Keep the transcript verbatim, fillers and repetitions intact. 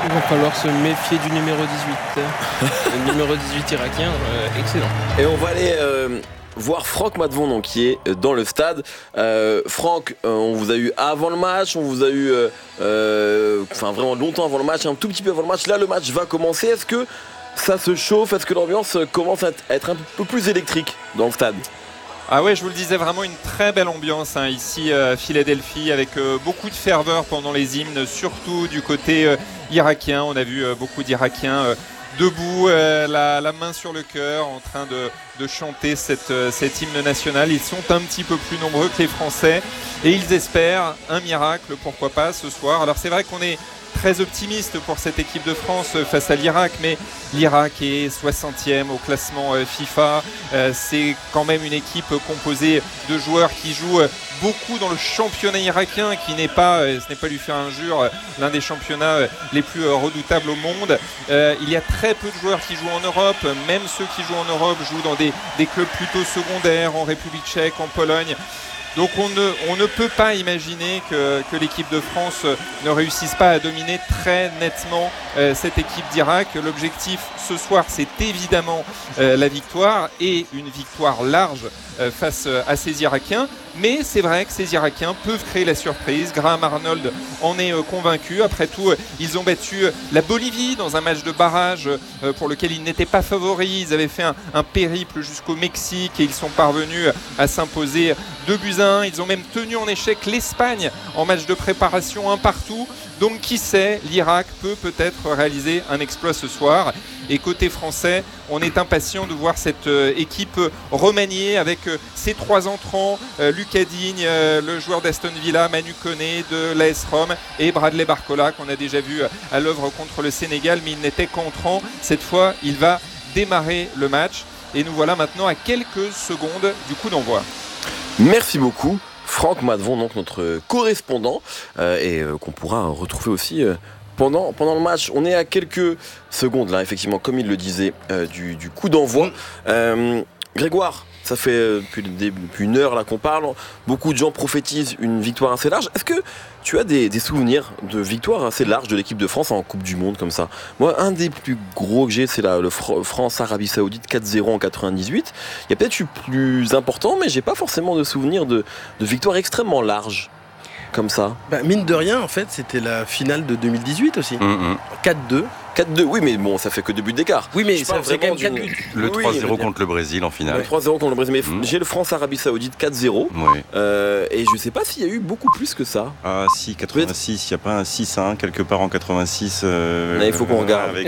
Il va falloir se méfier du numéro dix-huit. Le numéro dix-huit irakien, euh, excellent. Et on va aller euh, voir Franck Matvon donc, qui est dans le stade. Euh, Franck, euh, on vous a eu avant le match, on vous a eu euh, euh, enfin, vraiment longtemps avant le match, un tout petit peu avant le match. Là, le match va commencer. Est-ce que ça se chauffe? Est-ce que l'ambiance commence à être un peu plus électrique dans le stade? Ah ouais, je vous le disais, vraiment une très belle ambiance hein, ici à Philadelphie, avec euh, beaucoup de ferveur pendant les hymnes, surtout du côté euh, irakien. On a vu euh, beaucoup d'Irakiens euh, debout, euh, la, la main sur le cœur, en train de, de chanter cette, euh, cet hymne national. Ils sont un petit peu plus nombreux que les Français et ils espèrent un miracle, pourquoi pas, ce soir. Alors c'est vrai qu'on est très optimiste pour cette équipe de France face à l'Irak, mais l'Irak est soixantième au classement FIFA. Euh, c'est quand même une équipe composée de joueurs qui jouent beaucoup dans le championnat irakien, qui n'est pas, ce n'est pas lui faire injure, l'un des championnats les plus redoutables au monde. Euh, il y a très peu de joueurs qui jouent en Europe, même ceux qui jouent en Europe jouent dans des, des clubs plutôt secondaires, en République tchèque, en Pologne. Donc on ne, on ne peut pas imaginer que, que l'équipe de France ne réussisse pas à dominer très nettement euh, cette équipe d'Irak. L'objectif ce soir, c'est évidemment euh, la victoire, et une victoire large euh, face euh, à ces Irakiens. Mais c'est vrai que ces Irakiens peuvent créer la surprise. Graham Arnold en est euh, convaincu. Après tout, euh, ils ont battu euh, la Bolivie dans un match de barrage euh, pour lequel ils n'étaient pas favoris. Ils avaient fait un, un périple jusqu'au Mexique et ils sont parvenus à s'imposer deux buts à un. Ils ont même tenu en échec l'Espagne en match de préparation un partout. Donc qui sait, l'Irak peut peut-être réaliser un exploit ce soir. Et côté français, on est impatient de voir cette euh, équipe remaniée avec euh, ses trois entrants, euh, Lucas Digne, euh, le joueur d'Aston Villa, Manu Koné de l'A S Rome, et Bradley Barcola qu'on a déjà vu euh, à l'œuvre contre le Sénégal, mais il n'était qu'entrant. Cette fois, il va démarrer le match. Et nous voilà maintenant à quelques secondes du coup d'envoi. Merci beaucoup. Franck Matvon, donc notre correspondant, euh, et euh, qu'on pourra retrouver aussi euh, pendant, pendant le match. On est à quelques secondes, là, effectivement, comme il le disait, euh, du, du coup d'envoi. Euh, Grégoire, ça fait euh, depuis, depuis une heure là qu'on parle. Beaucoup de gens prophétisent une victoire assez large. Est-ce que tu as des, des souvenirs de victoires assez larges de l'équipe de France en Coupe du Monde comme ça? Moi, un des plus gros que j'ai, c'est la, le Fr- France-Arabie Saoudite quatre zéro en quatre-vingt-dix-huit. Il y a peut-être eu plus important, mais j'ai pas forcément de souvenirs de, de victoires extrêmement larges comme ça. Bah, mine de rien, en fait, c'était la finale de deux mille dix-huit aussi. Mm-hmm. quatre deux. quatre deux, oui, mais bon, ça fait que deux buts d'écart. Oui, mais Je ça parle faisait quand même vraiment quatre d'une- buts. Le Oui, trois zéro je veux dire. contre le Brésil en finale. Le trois zéro contre le Brésil. Mais Mm. j'ai le France-Arabie Saoudite quatre zéro. Oui. Euh, et je sais pas s'il y a eu beaucoup plus que ça. Ah si, quatre-vingt-six, il n'y a pas un six un quelque part en quatre-vingt-six. euh, Là, il faut qu'on regarde. avec